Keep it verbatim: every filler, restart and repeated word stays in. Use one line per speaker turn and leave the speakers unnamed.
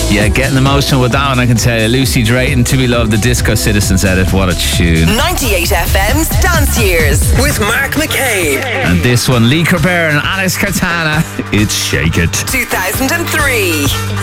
Yeah, getting emotional with that one, I can tell you. Lucy Drayton, To Be Loved, the Disco Citizens edit. What a tune.
ninety-eight F M's Dance Years with Mark McCabe.
And this one, Lee Kerber and Alex Cartana, it's Shake It.
two thousand three.